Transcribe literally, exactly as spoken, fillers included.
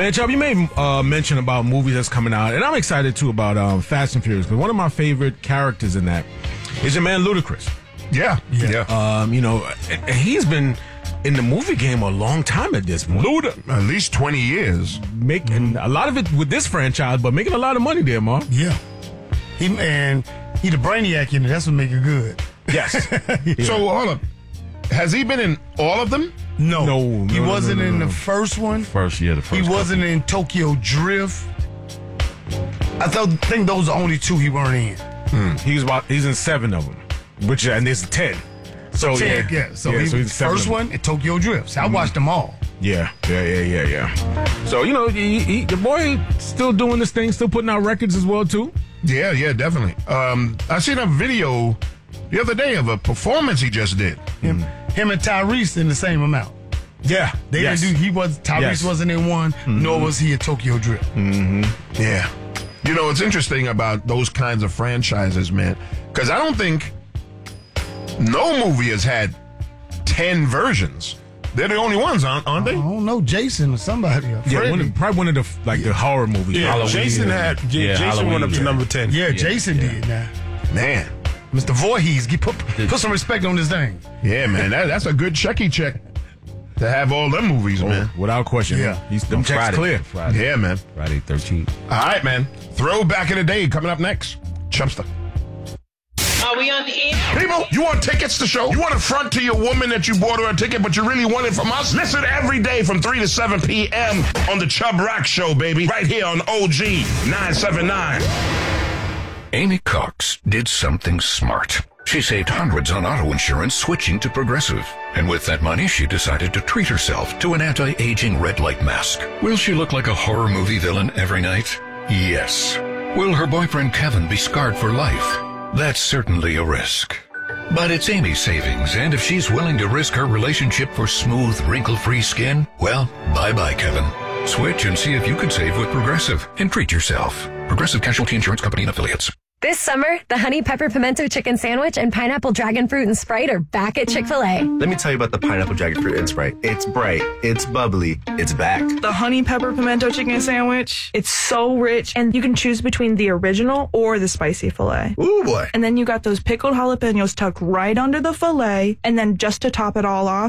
Man, Chubb, you made uh, mention about movies that's coming out, and I'm excited too about um, Fast and Furious. But one of my favorite characters in that is your man Ludacris. Yeah, yeah. Um, you know, and he's been in the movie game a long time at this point. Luda, at least twenty years. Making a lot of it with this franchise, but making a lot of money there, Mark. Yeah. He and he the brainiac in it. That's what make it good. Yes. Yeah. So hold up. Has he been in all of them? No. No, no he no, wasn't no, no, in no. the first one. First, yeah, the first. He wasn't in Tokyo Drift. I thought, think those are only two he weren't in. Hmm. He's about he's in seven of them, which and there's ten. So Ten, yeah, yeah. So, yeah, he so he's was seven first of them. one and Tokyo Drift. So I watched them all. Yeah, yeah, yeah, yeah, yeah. So you know, he, he, the boy still doing this thing, still putting out records as well too. Yeah, yeah, definitely. Um, I seen a video the other day of a performance he just did. Him, him and Tyrese in the same amount. Yeah, They yes. didn't do. He was Tyrese Yes. wasn't in one, Mm-hmm. nor was he in Tokyo Drift. Mm-hmm. Yeah. You know, it's interesting about those kinds of franchises, man, because I don't think no movie has had ten versions. They're the only ones, aren't, aren't I they? don't know, Jason or somebody. Or Yeah, Freddie. one of, probably one of the like the horror movies. Yeah, Halloween. Jason had yeah, Yeah, Jason Halloween, went up to yeah. number ten. Yeah, Jason did now. Man. Mister Voorhees, get, put, put some respect on this thing. Yeah, man. That, that's a good checky check to have all them movies, man. Without question. Yeah. He's them On checks Friday. clear. Friday. Yeah, man. Friday thirteenth. All right, man. Throw back in the day coming up next. Chumpster. Are we on the air? People, you want tickets to show? You want to front to your woman that you bought her a ticket, but you really want it from us? Listen every day from three to seven p.m. on the Chubb Rock Show, baby. Right here on O G nine seventy-nine. Amy Cox did something smart. She saved hundreds on auto insurance switching to Progressive. And with that money, she decided to treat herself to an anti-aging red light mask. Will she look like a horror movie villain every night? Yes. Will her boyfriend Kevin be scarred for life? That's certainly a risk. But it's Amy's savings, and if she's willing to risk her relationship for smooth, wrinkle-free skin, well, bye-bye, Kevin. Switch and see if you could save with Progressive and treat yourself. Progressive Casualty Insurance Company and Affiliates. This summer, the Honey Pepper Pimento Chicken Sandwich and Pineapple Dragon Fruit and Sprite are back at Chick-fil-A. Let me tell you about the Pineapple Dragon Fruit and Sprite. It's bright, it's bubbly, it's back. The Honey Pepper Pimento Chicken Sandwich, it's so rich, and you can choose between the original or the spicy filet. Ooh, boy. And then you got those pickled jalapenos tucked right under the filet, and then just to top it all off,